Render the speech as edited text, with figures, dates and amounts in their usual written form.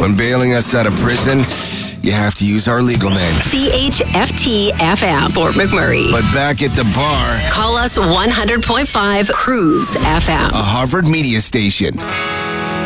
When bailing us out of prison, you have to use our legal name. CHFT-FM, Fort McMurray. But back at the bar, Call us 100.5 Cruise FM. a Harvard media station.